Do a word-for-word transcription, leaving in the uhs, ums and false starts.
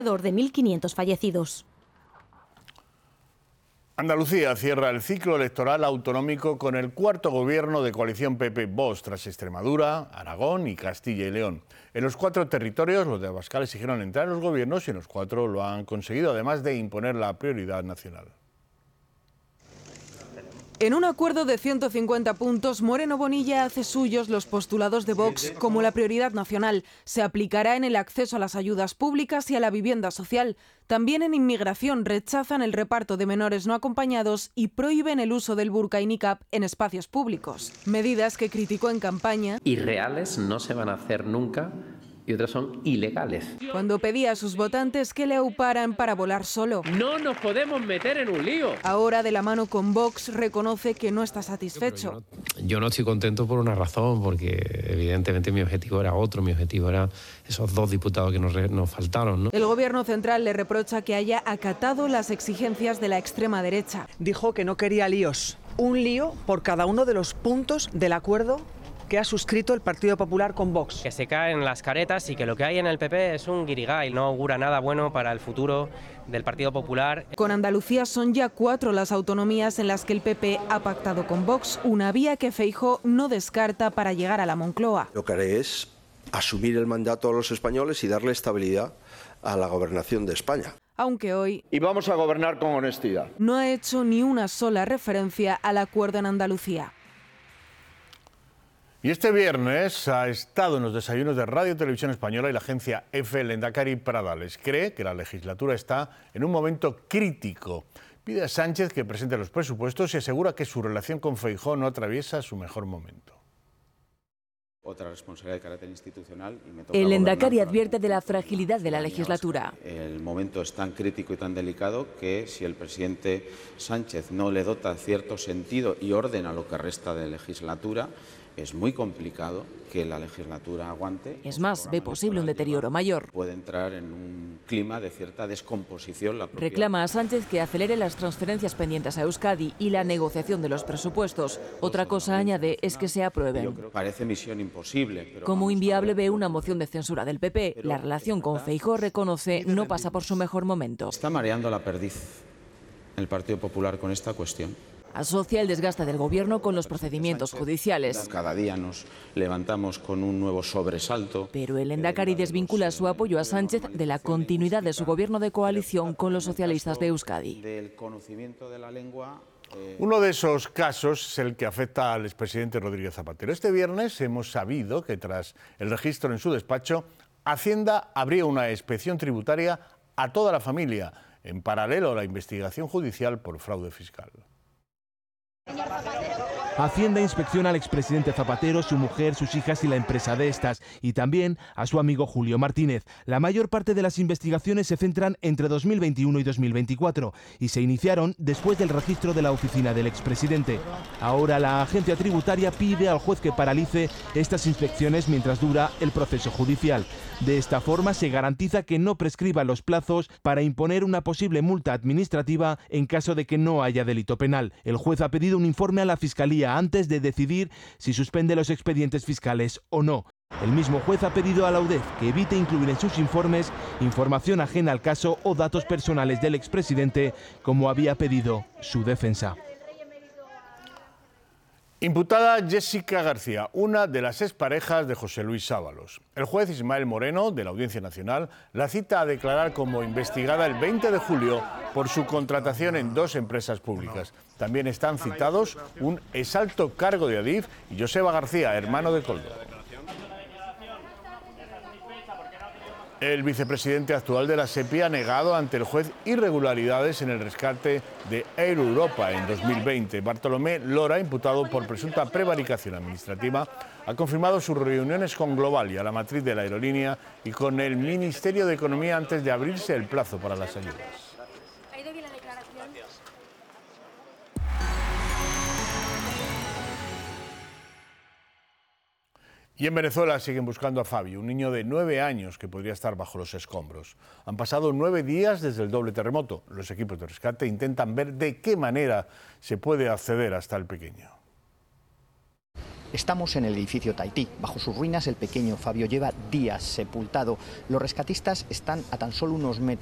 de mil quinientos fallecidos. Andalucía cierra el ciclo electoral autonómico con el cuarto gobierno de coalición P P-Vox tras Extremadura, Aragón y Castilla y León. En los cuatro territorios, los de Abascal exigieron entrar en los gobiernos y en los cuatro lo han conseguido, además de imponer la prioridad nacional. En un acuerdo de ciento cincuenta puntos, Moreno Bonilla hace suyos los postulados de Vox como la prioridad nacional. Se aplicará en el acceso a las ayudas públicas y a la vivienda social. También en inmigración rechazan el reparto de menores no acompañados y prohíben el uso del burka y niqab en espacios públicos. Medidas que criticó en campaña. Irreales no se van a hacer nunca. Y otras son ilegales. Cuando pedía a sus votantes que le auparan para volar solo. No nos podemos meter en un lío. Ahora, de la mano con Vox, reconoce que no está satisfecho. Yo no, yo no estoy contento por una razón, porque evidentemente mi objetivo era otro, mi objetivo era esos dos diputados que nos, nos faltaron, ¿no? El gobierno central le reprocha que haya acatado las exigencias de la extrema derecha. Dijo que no quería líos, un lío por cada uno de los puntos del acuerdo que ha suscrito el Partido Popular con Vox. Que se caen las caretas y que lo que hay en el P P es un guirigay, no augura nada bueno para el futuro del Partido Popular. Con Andalucía son ya cuatro las autonomías en las que el P P ha pactado con Vox, una vía que Feijóo no descarta para llegar a la Moncloa. Lo que haré es asumir el mandato a los españoles y darle estabilidad a la gobernación de España. Aunque hoy... Y vamos a gobernar con honestidad. No ha hecho ni una sola referencia al acuerdo en Andalucía. Y este viernes ha estado en los desayunos de Radio Televisión Española y la agencia EFE el Lehendakari Pradales. Cree que la legislatura está en un momento crítico. Pide a Sánchez que presente los presupuestos y asegura que su relación con Feijóo no atraviesa su mejor momento. Otra responsabilidad de carácter institucional. Y me toca el Lehendakari advierte de la fragilidad de la legislatura. El momento es tan crítico y tan delicado que si el presidente Sánchez no le dota cierto sentido y orden a lo que resta de legislatura, es muy complicado que la legislatura aguante. Es más, ve posible un deterioro mayor. Puede entrar en un clima de cierta descomposición. La propia... Reclama a Sánchez que acelere las transferencias pendientes a Euskadi y la negociación de los presupuestos. Otra cosa, añade, es que se aprueben. Yo creo que parece misión imposible. Pero Como inviable ve una moción de censura del P P. La relación con Feijóo, reconoce, no pasa por su mejor momento. Está mareando la perdiz el Partido Popular con esta cuestión. Asocia el desgaste del gobierno con los procedimientos judiciales. Cada día nos levantamos con un nuevo sobresalto. Pero el Lehendakari desvincula su apoyo a Sánchez de la continuidad de su gobierno de coalición con los socialistas de Euskadi. Del conocimiento de la lengua. Eh... Uno de esos casos es el que afecta al expresidente Rodríguez Zapatero. Este viernes hemos sabido que tras el registro en su despacho, Hacienda abrió una inspección tributaria a toda la familia, en paralelo a la investigación judicial por fraude fiscal. Hacienda inspecciona al expresidente Zapatero, su mujer, sus hijas y la empresa de estas, y también a su amigo Julio Martínez. La mayor parte de las investigaciones se centran entre dos mil veintiuno y dos mil veinticuatro y se iniciaron después del registro de la oficina del expresidente. Ahora la agencia tributaria pide al juez que paralice estas inspecciones mientras dura el proceso judicial. De esta forma se garantiza que no prescriban los plazos para imponer una posible multa administrativa en caso de que no haya delito penal. El juez ha pedido un informe a la Fiscalía antes de decidir si suspende los expedientes fiscales o no. El mismo juez ha pedido a la UDEF que evite incluir en sus informes información ajena al caso o datos personales del expresidente, como había pedido su defensa. Imputada Jessica García, una de las exparejas de José Luis Ábalos. El juez Ismael Moreno, de la Audiencia Nacional, la cita a declarar como investigada el veinte de julio por su contratación en dos empresas públicas. También están citados un exalto cargo de Adif y Joseba García, hermano de Koldo. El vicepresidente actual de la SEPI ha negado ante el juez irregularidades en el rescate de Air Europa en dos mil veinte. Bartolomé Lora, imputado por presunta prevaricación administrativa, ha confirmado sus reuniones con Globalia, la matriz de la aerolínea, y con el Ministerio de Economía antes de abrirse el plazo para las ayudas. Y en Venezuela siguen buscando a Fabio, un niño de nueve años que podría estar bajo los escombros. Han pasado nueve días desde el doble terremoto. Los equipos de rescate intentan ver de qué manera se puede acceder hasta el pequeño. Estamos en el edificio Tahití. Bajo sus ruinas el pequeño Fabio lleva días sepultado. Los rescatistas están a tan solo unos metros